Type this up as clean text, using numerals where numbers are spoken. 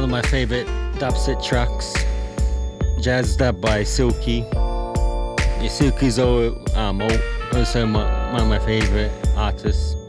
of my favorite dubstep tracks, Jazz Dub by Silky. Yeah, Silky's also one of my favorite artists.